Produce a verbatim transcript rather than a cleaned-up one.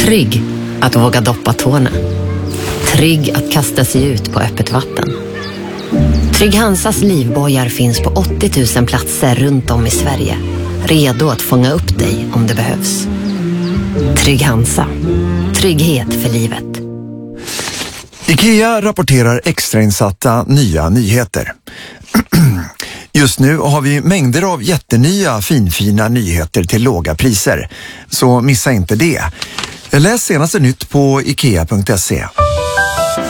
Trygg att våga doppa tårna. Trygg att kasta sig ut på öppet vatten. Trygg Hansas livbojar finns på åttio tusen platser runt om i Sverige. Redo att fånga upp dig om det behövs. Trygg Hansa. Trygghet för livet. IKEA rapporterar extrainsatta nya nyheter. Just nu har vi mängder av jättenya finfina nyheter till låga priser. Så missa inte det. Läs senaste nytt på ikea punkt se.